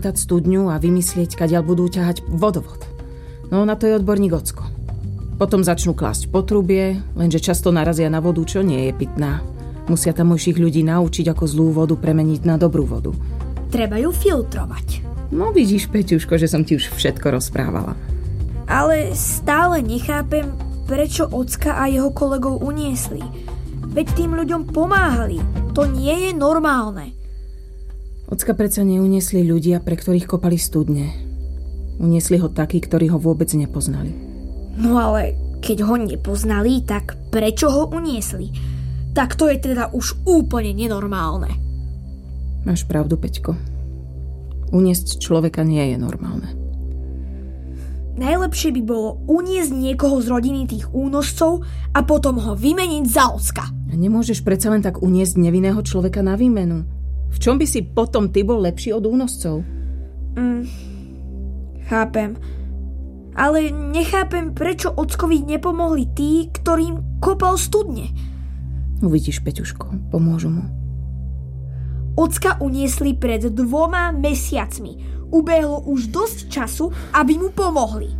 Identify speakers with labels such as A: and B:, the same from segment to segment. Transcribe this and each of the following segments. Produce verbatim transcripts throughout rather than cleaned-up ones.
A: zaprojektovať studňu a vymyslieť, kadiaľ budú ťahať vodovod. No na to je odborník Ocko. Potom začnú klásť potrubie, lenže často narazia na vodu, čo nie je pitná. Musia tamojších ľudí naučiť, ako zlú vodu premeniť na dobrú vodu.
B: Treba ju filtrovať.
A: No vidíš, Peťuško, že som ti už všetko rozprávala.
B: Ale stále nechápem, prečo Ocka a jeho kolegov uniesli. Veď tým ľuďom pomáhali. To nie je normálne.
A: Ocka predsa neuniesli ľudia, pre ktorých kopali studne. Uniesli ho takí, ktorí ho vôbec nepoznali.
B: No ale keď ho nepoznali, tak prečo ho uniesli? Tak to je teda už úplne nenormálne.
A: Máš pravdu, Peťko. Uniesť človeka nie je normálne.
B: Najlepšie by bolo uniesť niekoho z rodiny tých únoscov a potom ho vymeniť za Ocka.
A: A nemôžeš predsa len tak uniesť nevinného človeka na výmenu. V čom by si potom ty bol lepší od únoscov?
B: Mm, chápem. Ale nechápem, prečo Ockovi nepomohli tí, ktorým kopal studne.
A: Uvidíš, Peťuško, pomôžu mu.
B: Ocka uniesli pred dvoma mesiacmi. Ubehlo už dosť času, aby mu pomohli.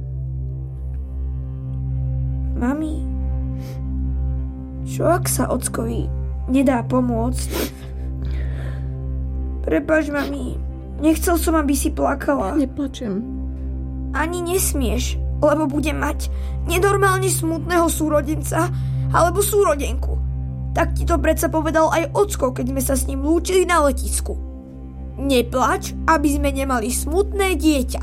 B: Mami, čo ak sa Ockovi nedá pomôcť? Prepáč, mami, nechcel som, aby si plakala.
A: Neplačem.
B: Ani nesmieš, lebo budem mať nenormálne smutného súrodenca alebo súrodenku. Tak ti to predsa povedal aj Ocko, keď sme sa s ním lúčili na letisku. Neplač, aby sme nemali smutné dieťa.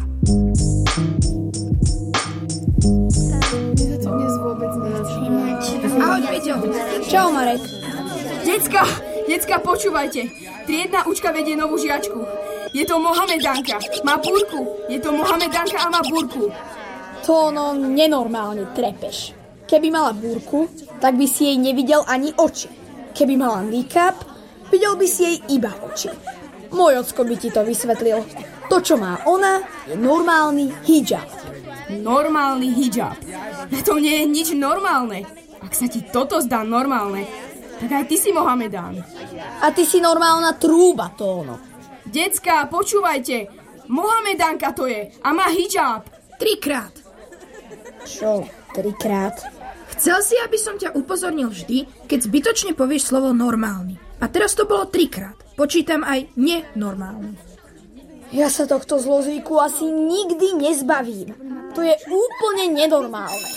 C: Ahoj, Peťo.
B: Čau, Marek.
C: Decka, decka, počúvajte. Triedna učka vedie novú žiačku. Je to Mohamedanka. Má búrku. Je to Mohamedanka a má búrku.
B: To no nenormálne trepeš. Keby mala búrku, tak by si jej nevidel ani oči. Keby mala make-up, videl by si jej iba oči. Môj ocko by ti to vysvetlil. To, čo má ona, je normálny hijab.
C: Normálny hijab. To nie je nič normálne. Ak sa ti toto zdá normálne, tak aj ty si Mohamedán.
B: A ty si normálna trúba, to ono.
C: Decká, počúvajte. Mohamedánka to je a má hijab.
D: Trikrát.
B: Čo? Trikrát?
D: Chcel si, aby som ťa upozornil vždy, keď zbytočne povieš slovo normálny. A teraz to bolo trikrát. Počítam aj nenormálny.
B: Ja sa tohto zlozvyku asi nikdy nezbavím. To je úplne nenormálne.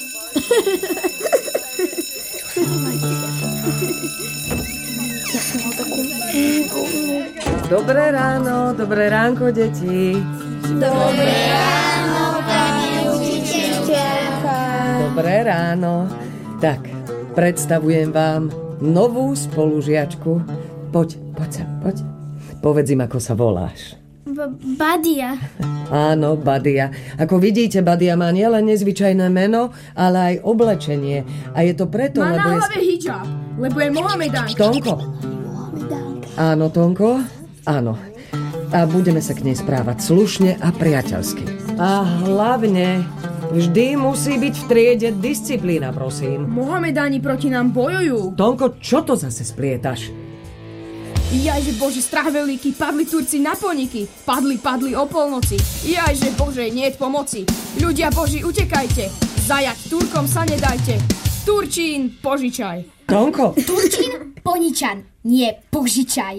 B: Ja som mal takú...
E: Dobré ráno, dobré ránko, deti.
B: Dobré ráno, pani učiteľka.
E: Dobré ráno. Tak, predstavujem vám novú spolužiačku. Poď, poď sa, poď. Povedz im, ako sa voláš.
F: B- Badia.
E: Áno, Badia. Ako vidíte, Badia má nielen nezvyčajné meno, ale aj oblečenie. A je to preto,
C: má
E: lebo
C: na hlave
E: je...
C: hijab, lebo je Mohamedánka.
E: Tonko. Áno, Tonko. Áno. A budeme sa k nej správať slušne a priateľsky. A hlavne... Vždy musí byť v triede disciplína, prosím.
C: Mohamedáni proti nám bojujú.
E: Tonko, čo to zase splietaš?
C: Jajže bože, strahvelíky, padli Turci na Poniky. Padli, padli o polnoci. Jajže bože, niet pomoci. Ľudia boží, utekajte. Zajať Turkom sa nedajte. Turčín, požičaj.
E: Tonko.
F: Turčín, poničan, nie požičaj.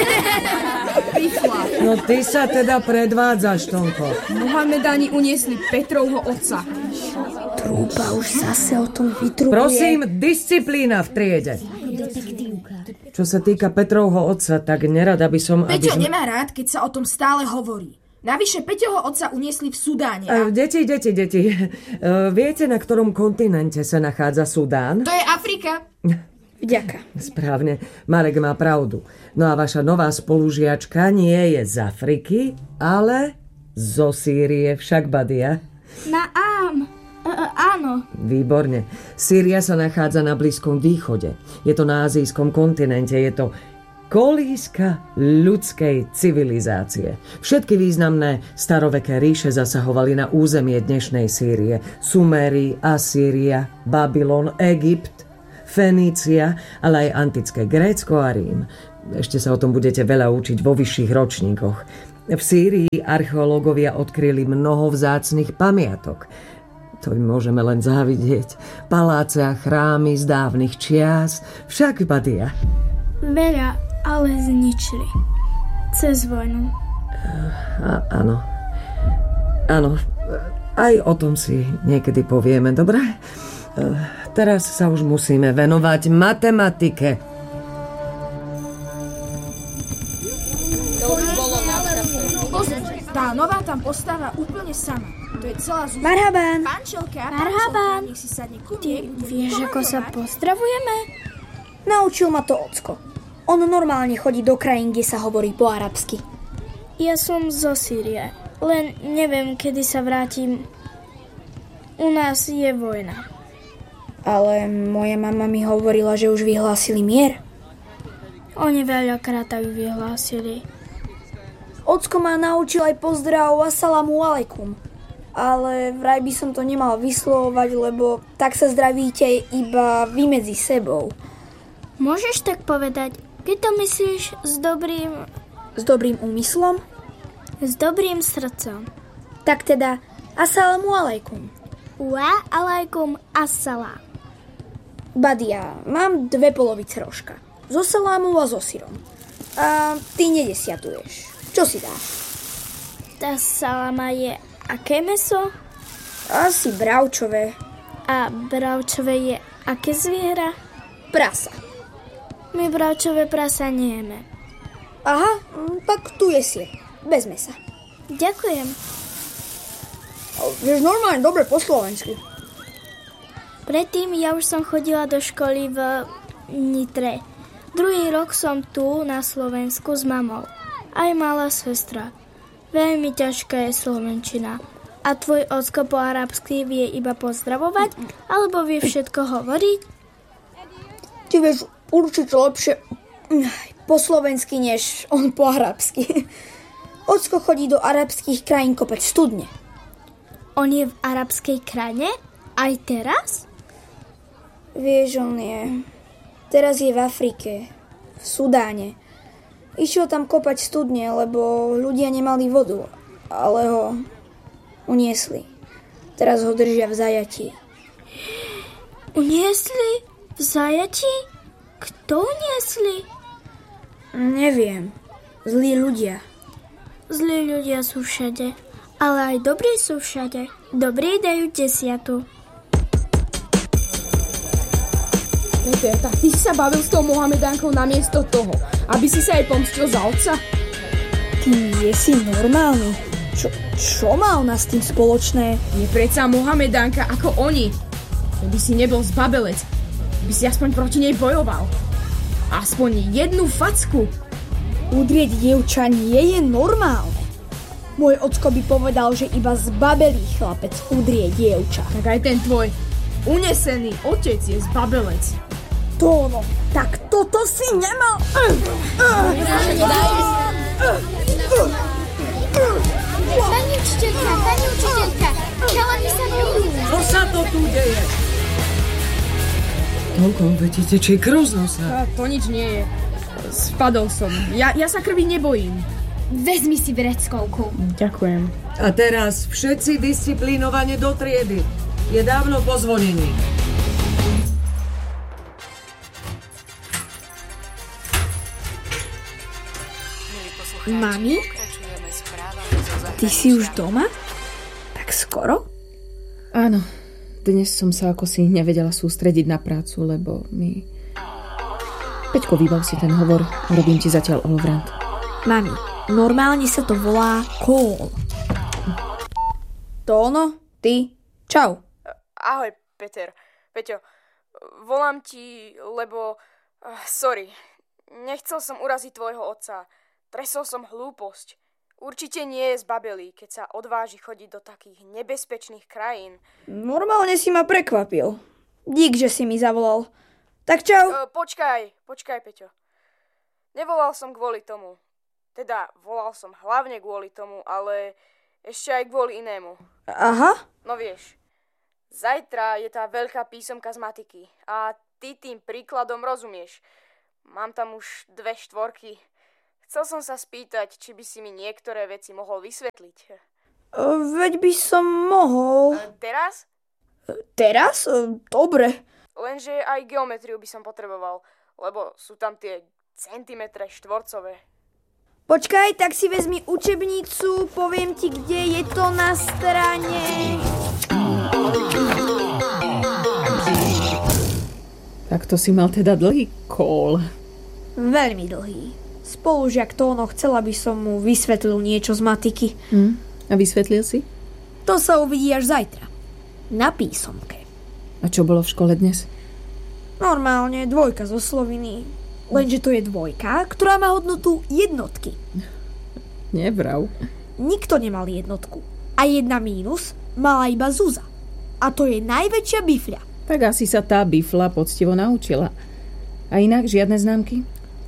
E: No ty sa teda predvádzaš, Tonko.
C: Mohamedáni uniesli Petrovho otca.
B: Trúba už zase o tom vytrubuje.
E: Prosím, disciplína v triede. Čo sa týka Petrovho otca, tak nerada by som...
D: Peťo
E: aby...
D: nemá rád, keď sa o tom stále hovorí. Navyše Peťoho otca uniesli v Sudáne. A...
E: Deti, deti, deti. Viete, na ktorom kontinente sa nachádza Sudán?
D: To je Afrika.
B: Vďaka.
E: Správne. Marek má pravdu. No a vaša nová spolužiačka nie je z Afriky, ale zo Sýrie, však, Badia?
F: Na ám. E, e, áno.
E: Výborne. Sýria sa nachádza na Blízkom východe. Je to na azijskom kontinente. Je to kolíska ľudskej civilizácie. Všetky významné staroveké ríše zasahovali na územie dnešnej Sýrie. Suméri, Asýria, Babylon, Egypt, Fenícia, ale aj antické Grécko a Rím. Ešte sa o tom budete veľa učiť vo vyšších ročníkoch. V Sýrii archeológovia odkryli mnoho vzácnych pamiatok. To im môžeme len závidieť. Paláce a chrámy z dávnych čias. Však, Badia.
F: Veľa, ale zničili. Cez vojnu.
E: A, áno. Áno. Aj o tom si niekedy povieme, dobre? Teraz sa už musíme venovať matematike.
D: Tá nová tam postáva úplne sama. To je celá zúba.
B: Marhaban.
D: Pančelka,
F: Marhaban.
D: nech si sadne ku
F: Ty
D: mne.
F: vieš, ako sa pozdravujeme?
B: Naučil ma to ocko. On normálne chodí do krajín, kde sa hovorí po arabsky.
F: Ja som zo Sýrie, len neviem, kedy sa vrátim. U nás je vojna.
B: Ale moja mama mi hovorila, že už vyhlásili mier.
F: Oni veľakrát tak vyhlásili.
B: Ocko ma naučil aj pozdrav assalamu alaikum. Ale vraj by som to nemal vyslovovať, lebo tak sa zdravíte iba vy medzi sebou.
F: Môžeš tak povedať, keď to myslíš s dobrým...
B: S dobrým úmyslom?
F: s dobrým srdcom.
B: Tak teda, assalamu alaikum.
F: Wa alaikum assalam.
B: Badia, mám dve polovice rožka. So salámom a so syrom. A ty nedesiatuješ. Čo si dáš?
F: Tá salama je aké meso?
B: Asi bravčové.
F: A bravčové je aké zviera?
B: Prasa.
F: My bravčové prasa nejeme.
B: Aha, tak tu je syr. Bez mesa.
F: Ďakujem.
B: Vieš normálne dobre po slovensky.
F: Predtým ja už som chodila do školy v Nitre. Druhý rok som tu na Slovensku s mamou. Aj malá sestra. Veľmi ťažká je slovenčina. A tvoj ocko po arabsky vie iba pozdravovať? Alebo vie všetko hovoriť?
B: Ty vieš určite lepšie po slovensky, než on po arabsky. Ocko chodí do arabských krajín kopať studne.
F: On je v arabskej krajine? Aj teraz?
B: Vieš, on je... Teraz je v Afrike, v Sudáne. Išiel tam kopať studne, lebo ľudia nemali vodu, ale ho uniesli. Teraz ho držia v zajatí.
F: Uniesli? V zajatí? Kto uniesli?
B: Neviem. Zlí ľudia.
F: Zlí ľudia sú všade, ale aj dobrí sú všade. Dobrí dajú desiatu.
C: Peter, tak ty si sa bavil s tou Mohamedánkou namiesto toho, aby si sa jej pomstil za otca?
B: Ty nie si normálny. Čo, čo má ona s tým spoločné?
C: Je predsa Mohamedánka ako oni. Keby si nebol zbabelec, by si aspoň proti nej bojoval. Aspoň jednu facku.
B: Udrieť dievča nie je normálne. Môj ocko by povedal, že iba zbabelý chlapec udrie dievča.
C: Tak aj ten tvoj unesený otec je zbabelec.
B: Tóno, tak toto si nemal.
F: Pani učiteľka, pani učiteľka, chalani sa bojujú.
E: Čo sa to tu deje? Toľko veti tečie krv z nosa.
C: A to nič nie je. Spadol som. Ja, ja sa krvi nebojím.
F: Vezmi si vreckovku.
C: Ďakujem.
E: A teraz všetci disciplinovane do triedy. Je dávno po zvonení.
B: Mami? Ty si už doma? Tak skoro?
A: Áno. Dnes som sa ako si nevedela sústrediť na prácu, lebo mi... Peťko, vybav si ten hovor. Robím ti zatiaľ olovrant.
B: Mami, normálne sa to volá call. Tóno, ty, čau.
C: Ahoj, Peter. Peťo, volám ti, lebo... Uh, sorry. Nechcel som uraziť tvojho otca. Tresol som hlúposť. Určite nie je zbabelý, keď sa odváži chodiť do takých nebezpečných krajín.
B: Normálne si ma prekvapil. Dík, že si mi zavolal. Tak čau.
C: Uh, počkaj, počkaj, Peťo. Nevolal som kvôli tomu. Teda, volal som hlavne kvôli tomu, ale ešte aj kvôli inému.
B: Aha.
C: No vieš, zajtra je tá veľká písomka z matiky a ty tým príkladom rozumieš. Mám tam už dve štvorky. Chcel som sa spýtať, či by si mi niektoré veci mohol vysvetliť.
B: Uh, veď by som mohol.
C: Uh, teraz?
B: Uh, teraz? Uh, dobre.
C: Lenže aj geometriu by som potreboval, lebo sú tam tie centimetre štvorcové.
B: Počkaj, tak si vezmi učebnicu, poviem ti, kde je to na strane.
A: Tak to si mal teda dlhý kól.
B: Veľmi dlhý. Spolužiak Tóno chcel, aby som mu vysvetlil niečo z matiky.
A: Hm? A vysvetlil si?
B: To sa uvidí až zajtra. Na písomke.
A: A čo bolo v škole dnes?
B: Normálne dvojka zo sloviny. Lenže to je dvojka, ktorá má hodnotu jednotky.
A: Nevrav.
B: Nikto nemal jednotku. A jedna mínus mala iba Zuza. A to je najväčšia bifľa.
A: Tak asi sa tá bifla poctivo naučila. A inak žiadne známky?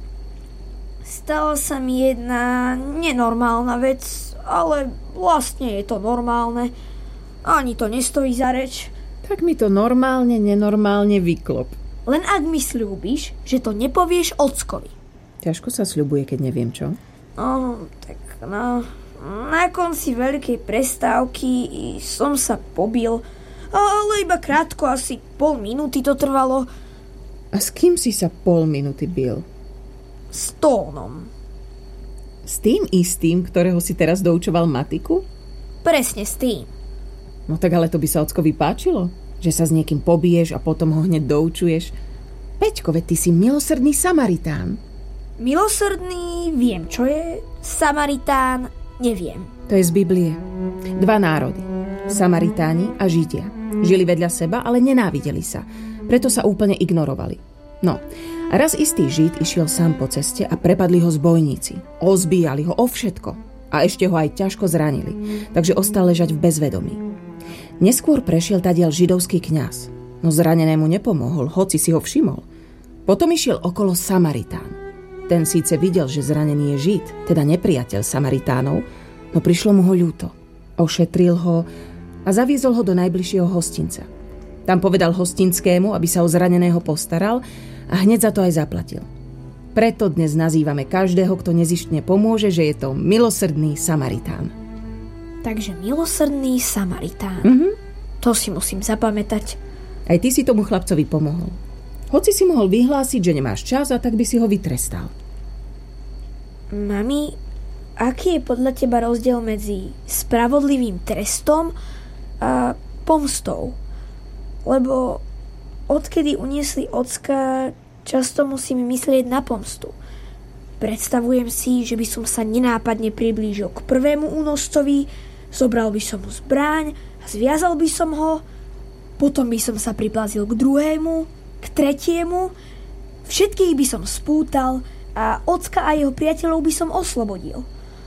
B: Stala sa mi jedna nenormálna vec, ale vlastne je to normálne. Ani to nestojí za reč.
A: Tak mi to normálne, nenormálne vyklop.
B: Len ak mi sľúbiš, že to nepovieš ockovi.
A: Ťažko sa sľubuje, keď neviem čo.
B: No, tak no, na konci veľkej prestávky som sa pobil, ale iba krátko, asi pol minúty to trvalo.
A: A s kým si sa pol minúty bil?
B: S Tónom.
A: S tým istým, ktorého si teraz doučoval matiku?
B: Presne s tým.
A: No tak ale to by sa ockovi páčilo? Že sa s niekým pobiješ a potom ho hneď doučuješ. Peťko, veď ty si milosrdný Samaritán.
B: Milosrdný viem, čo je. Samaritán neviem.
A: To je z Biblie. Dva národy. Samaritáni a Židia. Žili vedľa seba, ale nenávideli sa. Preto sa úplne ignorovali. No, a raz istý Žid išiel sám po ceste a prepadli ho zbojníci. Ozbíjali ho o všetko. A ešte ho aj ťažko zranili. Takže ostal ležať v bezvedomí. Neskôr prešiel tadiaľ židovský kňaz, no zranenému nepomohol, hoci si ho všimol. Potom išiel okolo Samaritán. Ten síce videl, že zranený je Žid, teda nepriateľ Samaritánov, no prišlo mu ho ľúto. Ošetril ho a zaviezol ho do najbližšieho hostinca. Tam povedal hostinskému, aby sa o zraneného postaral a hneď za to aj zaplatil. Preto dnes nazývame každého, kto nezištne pomôže, že je to milosrdný Samaritán.
B: Takže milosrdný Samaritán.
A: Mhm.
B: To si musím zapamätať.
A: Aj ty si tomu chlapcovi pomohol. Hoci si mohol vyhlásiť, že nemáš čas, a tak by si ho vytrestal.
B: Mami, aký je podľa teba rozdiel medzi spravodlivým trestom a pomstou? Lebo odkedy uniesli ocka, často musím myslieť na pomstu. Predstavujem si, že by som sa nenápadne priblížil k prvému únoscovi, zobral by som mu zbraň, zviazal by som ho, potom by som sa priplazil k druhému, k tretiemu, všetkých by som spútal a ocka a jeho priateľov by som oslobodil.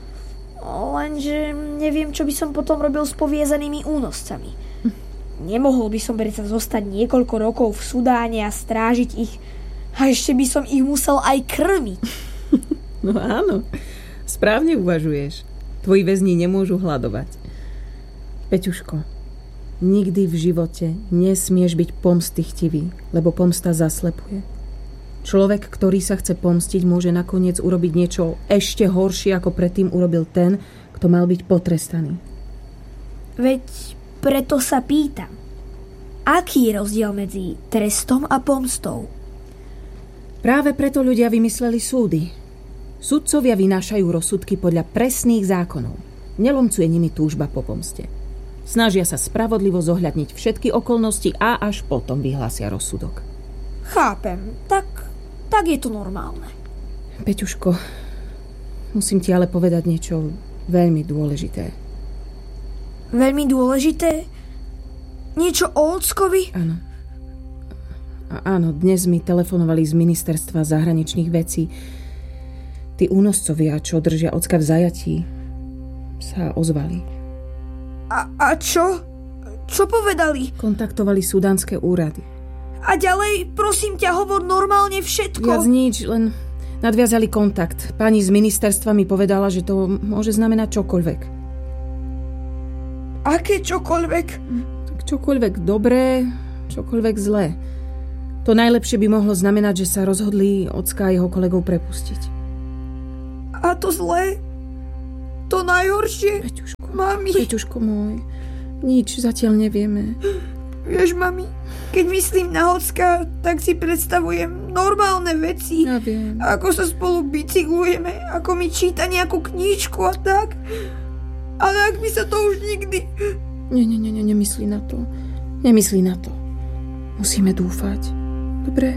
B: Lenže neviem, čo by som potom robil s poviezanými únoscami. Nemohol by som predsa zostať niekoľko rokov v Sudáne a strážiť ich a ešte by som ich musel aj krmiť.
A: No áno, správne uvažuješ. Tvoji väzni nemôžu hladovať. Peťuško, nikdy v živote nesmieš byť pomstychtivý, lebo pomsta zaslepuje. Človek, ktorý sa chce pomstiť, môže nakoniec urobiť niečo ešte horšie, ako predtým urobil ten, kto mal byť potrestaný.
B: Veď preto sa pýtam, aký je rozdiel medzi trestom a pomstou?
A: Práve preto ľudia vymysleli súdy. Sudcovia vynášajú rozsudky podľa presných zákonov. Nelomcuje nimi túžba po pomste. Snažia sa spravodlivo zohľadniť všetky okolnosti a až potom vyhlásia rozsudok.
B: Chápem, tak, tak je to normálne.
A: Peťuško, musím ti ale povedať niečo veľmi dôležité.
B: Veľmi dôležité? Niečo o ockovi?
A: Áno. A áno, dnes mi telefonovali z ministerstva zahraničných vecí. Tí únoscovia, čo držia ocka v zajatí, sa ozvali.
B: A, a čo? Čo povedali?
A: Kontaktovali sudánske úrady.
B: A ďalej, prosím ťa, hovor normálne všetko.
A: Viac nič, len nadviazali kontakt. Pani z ministerstva mi povedala, že to môže znamenať čokoľvek.
B: Aké čokoľvek?
A: Tak čokoľvek dobré, čokoľvek zlé. To najlepšie by mohlo znamenať, že sa rozhodli ocka a jeho kolegov prepustiť.
D: A to zlé? To najhoršie?
A: Peťuško,
D: Mami.
A: Peťuško môj, nič zatiaľ nevieme.
D: Vieš, mami, keď myslím na Hocka, tak si predstavujem normálne veci.
A: Ja viem.
D: Ako sa spolu bicyklujeme, ako mi číta nejakú knížku a tak. Ale ak by sa to už nikdy...
A: Nie, nie, nie, nie, nemyslí na to. Nemyslí na to. Musíme dúfať. Dobre?